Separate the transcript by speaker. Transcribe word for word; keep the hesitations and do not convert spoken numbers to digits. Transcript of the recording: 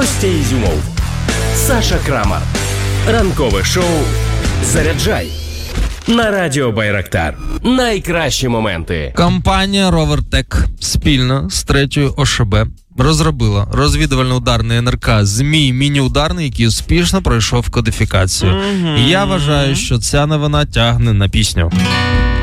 Speaker 1: Костя Ізюмов, Саша Крамар. Ранкове шоу «Заряджай» на Радіо Байрактар. Найкращі моменти.
Speaker 2: Компанія Ровертек спільно з третьою О Ш Б розробила розвідувально-ударний Н Р К «Змій» міні-ударний, який успішно пройшов кодифікацію. Mm-hmm. І я вважаю, що ця новина тягне на пісню.